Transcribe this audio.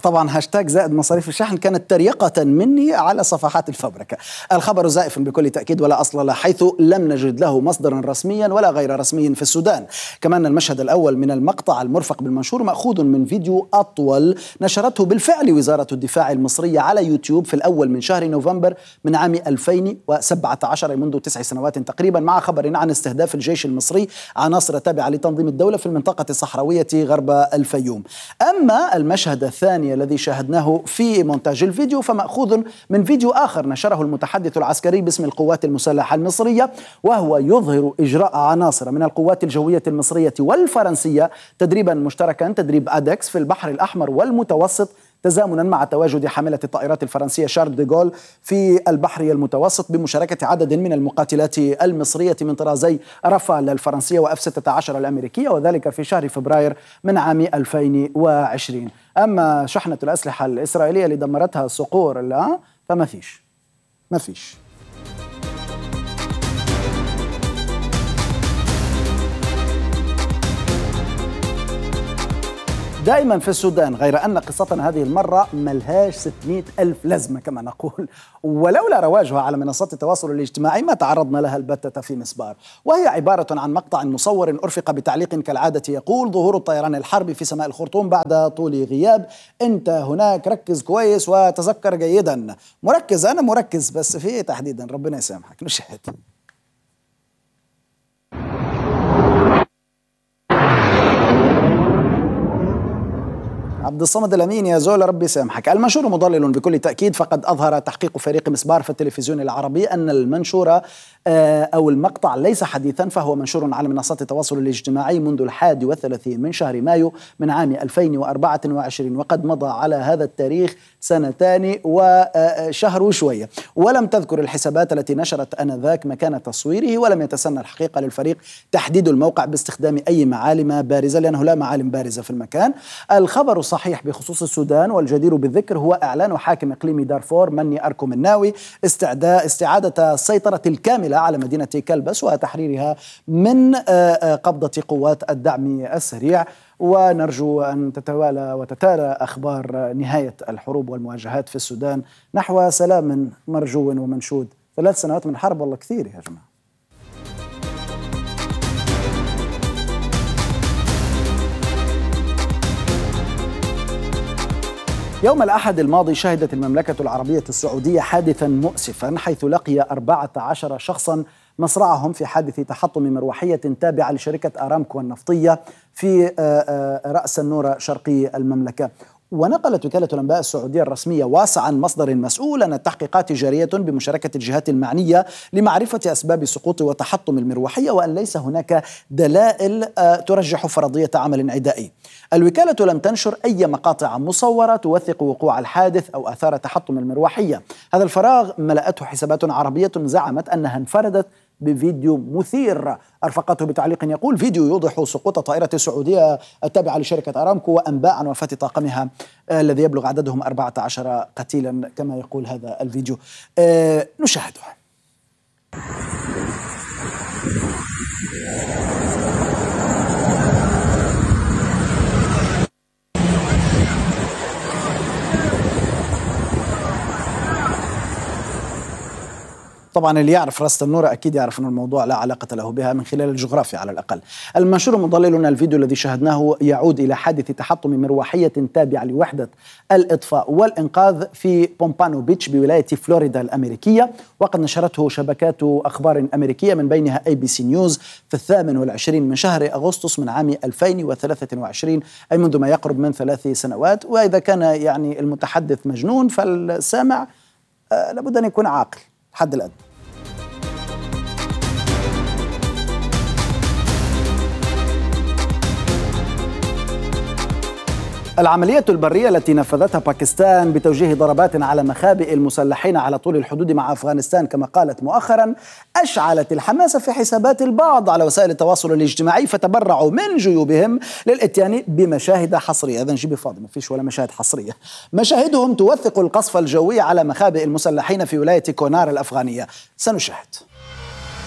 طبعا هاشتاج زائد مصاريف الشحن كانت تريقة مني على صفحات الفبركة. الخبر زائف بكل تأكيد ولا أصل له، حيث لم نجد له مصدرا رسميا ولا غير رسمي في السودان. كمان المشهد الأول من المقطع المرفق بالمنشور مأخوذ من فيديو أطول نشرته بالفعل وزارة الدفاع المصرية على يوتيوب في الأول من شهر نوفمبر من عام 2017، منذ 9 سنوات تقريبا، مع خبر عن استهداف الجيش المصري عناصر تابعة لتنظيم الدولة في المنطقة الصحراوية غرب الفيوم. أما المشهد الثاني الذي شاهدناه في مونتاج الفيديو فمأخوذ من فيديو آخر نشره المتحدث العسكري باسم القوات المسلحة المصرية، وهو يظهر إجراء عناصر من القوات الجوية المصرية والفرنسية تدريبا مشتركا، تدريب أدكس، في البحر الأحمر والمتوسط، تزامنا مع تواجد حاملة الطائرات الفرنسية شارل دي غول في البحر المتوسط بمشاركة عدد من المقاتلات المصرية من طرازي رافال الفرنسية وإف 16 الأمريكية، وذلك في شهر فبراير من عام 2020. أما شحنة الأسلحة الإسرائيلية اللي دمرتها صقور لا فما فيش. دائما في السودان، غير أن قصتنا هذه المرة ملهاش 600,000 لازمة كما نقول، ولولا رواجها على منصات التواصل الاجتماعي ما تعرضنا لها البتة في مسبار. وهي عبارة عن مقطع مصور أرفق بتعليق كالعادة يقول: ظهور الطيران الحربي في سماء الخرطوم بعد طول غياب، أنت هناك ركز كويس وتذكر جيدا. مركز، أنا مركز، بس في تحديدا ربنا يسامحك. نشاهد. عبد الصمد الأمين يا زول ربي سامحك. المنشور مضلل بكل تأكيد، فقد أظهر تحقيق فريق مسبار في التلفزيون العربي أن المنشور أو المقطع ليس حديثا، فهو منشور على منصات التواصل الاجتماعي منذ 31 من شهر مايو من عام 2024، وقد مضى على هذا التاريخ 2 وشهر وشوية، ولم تذكر الحسابات التي نشرت آنذاك مكان تصويره، ولم يتسنى الحقيقة للفريق تحديد الموقع باستخدام أي معالم بارزة، لأنه لا معالم بارزة في المكان. الخبر صحيح بخصوص السودان، والجدير بالذكر هو إعلان حاكم إقليم دارفور مني أركو مناوي استعادة السيطرة الكاملة على مدينة كلبس وتحريرها من قبضة قوات الدعم السريع. ونرجو أن تتوالى وتتالى أخبار نهاية الحروب والمواجهات في السودان نحو سلام مرجو ومنشود. 3 سنوات من حرب والله كثير يا جماعة. يوم الأحد الماضي شهدت المملكة العربية السعودية حادثا مؤسفا، حيث لقي 14 شخصا مصرعهم في حادث تحطم مروحية تابعة لشركة أرامكو النفطية في رأس النور شرقي المملكة. ونقلت وكالة الأنباء السعودية الرسمية واسعا مصدر مسؤول أن التحقيقات جارية بمشاركة الجهات المعنية لمعرفة أسباب سقوط وتحطم المروحية، وأن ليس هناك دلائل ترجح فرضية عمل عدائي. الوكالة لم تنشر أي مقاطع مصورة توثق وقوع الحادث أو آثار تحطم المروحية. هذا الفراغ ملأته حسابات عربية زعمت أنها انفردت بفيديو مثير أرفقته بتعليق يقول: فيديو يوضح سقوط طائرة سعودية التابعة لشركة أرامكو وأنباء عن وفاة طاقمها الذي يبلغ عددهم 14 قتيلا كما يقول هذا الفيديو. نشاهده. طبعا اللي يعرف راس النورة أكيد يعرف أن الموضوع لا علاقة له بها من خلال الجغرافيا على الأقل. المنشور مضلل الفيديو الذي شاهدناه يعود إلى حادث تحطم مروحية تابعة لوحدة الإطفاء والإنقاذ في بومبانو بيتش بولاية فلوريدا الأمريكية، وقد نشرته شبكات أخبار أمريكية من بينها ABC نيوز في 28 من شهر أغسطس من عام 2023، أي منذ ما يقرب من 3 سنوات. وإذا كان يعني المتحدث مجنون فالسامع لابد أن يكون عاقل حد الأدنى. العملية البرية التي نفذتها باكستان بتوجيه ضربات على مخابئ المسلحين على طول الحدود مع أفغانستان كما قالت مؤخرا أشعلت الحماس في حسابات البعض على وسائل التواصل الاجتماعي، فتبرعوا من جيوبهم للإتيان بمشاهد حصرية. إذن جيبي فاضي، ما فيش ولا مشاهد حصرية. مشاهدهم توثق القصف الجوي على مخابئ المسلحين في ولاية كونار الأفغانية. سنشاهد.